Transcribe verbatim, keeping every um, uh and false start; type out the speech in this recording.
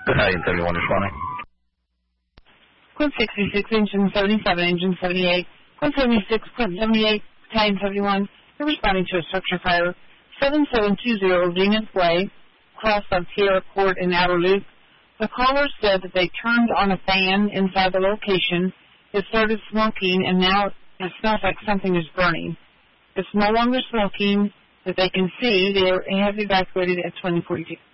Battalion seventy-one responding. Quint sixty-six, engine seventy-seven, engine seventy-eight. Quint seventy-six, Quint seventy-eight, Battalion seventy-one. You're responding to a structure fire. seven seven two zero Zenith Way, across of Sierra Court in Outer Loop. The caller said that they turned on a fan inside the location. It started smoking, and now it smells like something is burning. It's no longer smoking that they can see. They have evacuated at twenty forty-two.